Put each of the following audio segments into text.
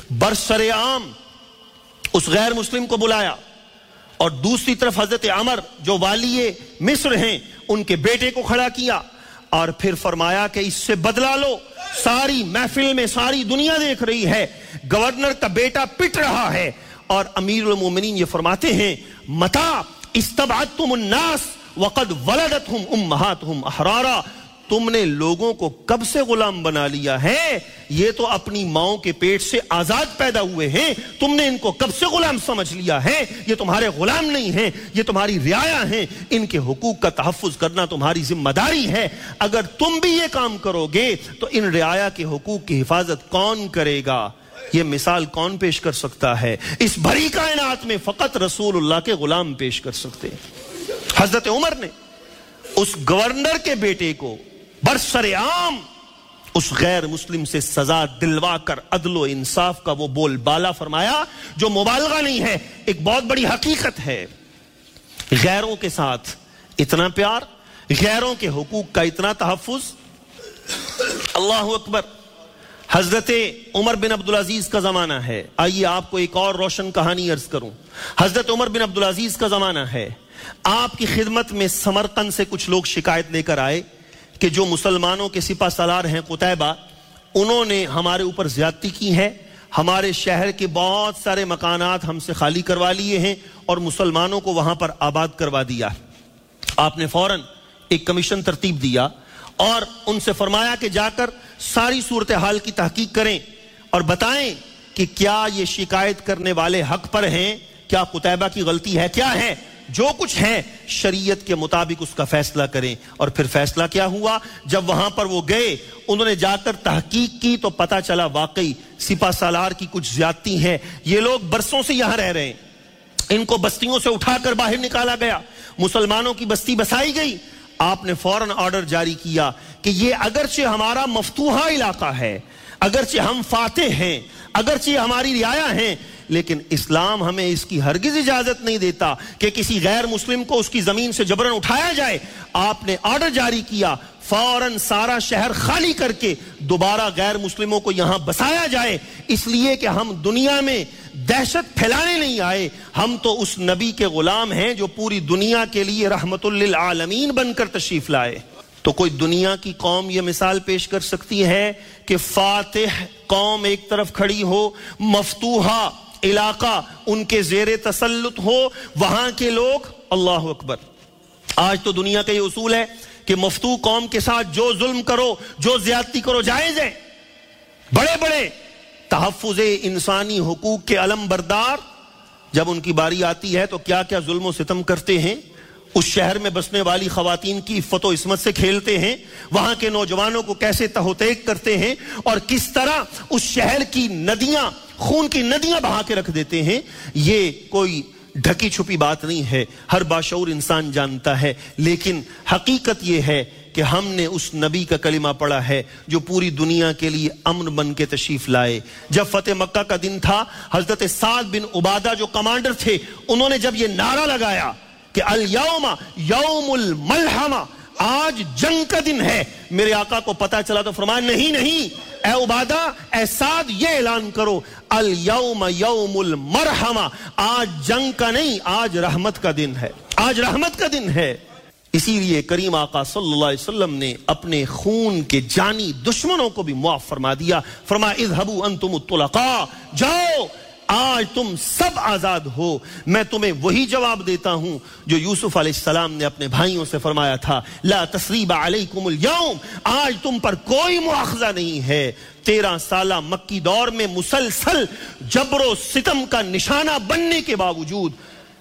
برسر عام اس غیر مسلم کو بلایا، اور دوسری طرف حضرت عمر جو والی مصر ہیں ان کے بیٹے کو کھڑا کیا، اور پھر فرمایا کہ اس سے بدلہ لو۔ ساری محفل میں ساری دنیا دیکھ رہی ہے، گورنر کا بیٹا پٹ رہا ہے، اور امیر المومنین یہ فرماتے ہیں متا استبعدتم الناس وقد ولدتهم امہاتهم احرارا، تم نے لوگوں کو کب سے غلام بنا لیا ہے؟ یہ تو اپنی ماؤں کے پیٹ سے آزاد پیدا ہوئے ہیں، تم نے ان کو کب سے غلام سمجھ لیا ہے؟ یہ تمہارے غلام نہیں ہیں، یہ تمہاری رعایا ہیں، ان کے حقوق کا تحفظ کرنا تمہاری ذمہ داری ہے۔ اگر تم بھی یہ کام کرو گے تو ان رعایا کے حقوق کی حفاظت کون کرے گا؟ یہ مثال کون پیش کر سکتا ہے؟ اس بھری کائنات میں فقط رسول اللہ کے غلام پیش کر سکتے ہیں۔ حضرت عمر نے اس گورنر کے بیٹے کو برسر عام اس غیر مسلم سے سزا دلوا کر عدل و انصاف کا وہ بول بالا فرمایا جو مبالغہ نہیں ہے، ایک بہت بڑی حقیقت ہے۔ غیروں کے ساتھ اتنا پیار، غیروں کے حقوق کا اتنا تحفظ۔ اللہ اکبر۔ حضرت عمر بن عبدالعزیز کا زمانہ ہے۔ آئیے آپ کو ایک اور روشن کہانی عرض کروں۔ حضرت عمر بن عبدالعزیز کا زمانہ ہے، آپ کی خدمت میں سمرقند سے کچھ لوگ شکایت لے کر آئے کہ جو مسلمانوں کے سپہ سالار ہیں قتیبہ، انہوں نے ہمارے اوپر زیادتی کی ہے، ہمارے شہر کے بہت سارے مکانات ہم سے خالی کروا لیے ہیں اور مسلمانوں کو وہاں پر آباد کروا دیا۔ آپ نے فوراً ایک کمیشن ترتیب دیا اور ان سے فرمایا کہ جا کر ساری صورتحال کی تحقیق کریں اور بتائیں کہ کیا یہ شکایت کرنے والے حق پر ہیں، کیا قتیبہ کی غلطی ہے، کیا ہے، جو کچھ ہے شریعت کے مطابق اس کا فیصلہ کریں۔ اور پھر فیصلہ کیا ہوا؟ جب وہاں پر وہ گئے، انہوں نے جا کر تحقیق کی تو پتا چلا واقعی سپہ سالار کی کچھ زیادتی ہے، یہ لوگ برسوں سے یہاں رہ رہے ہیں، ان کو بستیوں سے اٹھا کر باہر نکالا گیا، مسلمانوں کی بستی بسائی گئی۔ آپ نے فوراً آرڈر جاری کیا کہ یہ اگرچہ ہمارا مفتوحہ علاقہ ہے، اگرچہ ہم فاتح ہیں، اگرچہ ہماری رعایا ہیں، لیکن اسلام ہمیں اس کی ہرگز اجازت نہیں دیتا کہ کسی غیر مسلم کو اس کی زمین سے جبراً اٹھایا جائے۔ آپ نے آرڈر جاری کیا فوراً سارا شہر خالی کر کے دوبارہ غیر مسلموں کو یہاں بسایا جائے، اس لیے کہ ہم دنیا میں دہشت پھیلانے نہیں آئے، ہم تو اس نبی کے غلام ہیں جو پوری دنیا کے لیے رحمت للعالمین بن کر تشریف لائے۔ تو کوئی دنیا کی قوم یہ مثال پیش کر سکتی ہے کہ فاتح قوم ایک طرف کھڑی ہو، مفتوحہ علاقہ ان کے زیر تسلط ہو، وہاں کے لوگ، اللہ اکبر۔ آج تو دنیا کا یہ اصول ہے کہ مفتوح قوم کے ساتھ جو ظلم کرو، جو زیادتی کرو جائز ہے۔ بڑے بڑے تحفظ انسانی حقوق کے علم بردار جب ان کی باری آتی ہے تو کیا کیا ظلم و ستم کرتے ہیں، اس شہر میں بسنے والی خواتین کی عفت و عصمت سے کھیلتے ہیں، وہاں کے نوجوانوں کو کیسے تہوتیک کرتے ہیں، اور کس طرح اس شہر کی ندیاں، خون کی ندیاں بہا کے رکھ دیتے ہیں۔ یہ کوئی ڈھکی چھپی بات نہیں ہے، ہر باشعور انسان جانتا ہے، لیکن حقیقت یہ ہے کہ ہم نے اس نبی کا کلمہ پڑھا ہے جو پوری دنیا کے لیے امن بن کے تشریف لائے۔ جب فتح مکہ کا دن تھا، حضرت سعد بن عبادہ جو کمانڈر تھے، انہوں نے جب یہ نعرہ لگایا کہ الیوم یوم الملحمہ، آج جنگ کا دن ہے، میرے آقا کو پتا چلا تو فرمایا نہیں نہیں اے عبادہ، اے سعد، یہ اعلان کرو الیوم یوم المرحمہ، آج جنگ کا نہیں، آج رحمت کا دن ہے، آج رحمت کا دن ہے۔ اسی لیے کریم آقا صلی اللہ علیہ وسلم نے اپنے خون کے جانی دشمنوں کو بھی معاف فرما دیا، فرمایا اذهبوا انتم الطلقاء، جاؤ آج تم سب آزاد ہو۔ میں تمہیں وہی جواب دیتا ہوں جو یوسف علیہ السلام نے اپنے بھائیوں سے فرمایا تھا، لا تثریب علیکم اليوم، آج تم پر کوئی مؤاخذہ نہیں ہے۔ 13 سالہ مکی دور میں مسلسل جبر و ستم کا نشانہ بننے کے باوجود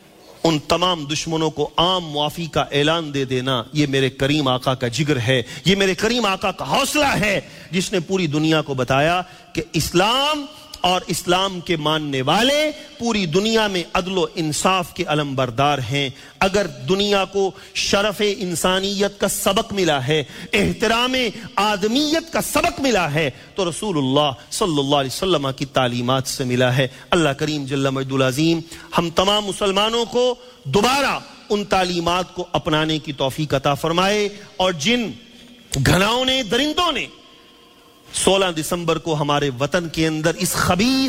ان تمام دشمنوں کو عام معافی کا اعلان دے دینا، یہ میرے کریم آقا کا جگر ہے، یہ میرے کریم آقا کا حوصلہ ہے، جس نے پوری دنیا کو بتایا کہ اسلام اور اسلام کے ماننے والے پوری دنیا میں عدل و انصاف کے علم بردار ہیں۔ اگر دنیا کو شرف انسانیت کا سبق ملا ہے، احترام آدمیت کا سبق ملا ہے، تو رسول اللہ صلی اللہ علیہ وسلم کی تعلیمات سے ملا ہے۔ اللہ کریم جل مجدہ العظیم ہم تمام مسلمانوں کو دوبارہ ان تعلیمات کو اپنانے کی توفیق عطا فرمائے، اور جن گھناؤں نے، درندوں نے 16 دسمبر کو ہمارے وطن کے اندر اس خبیث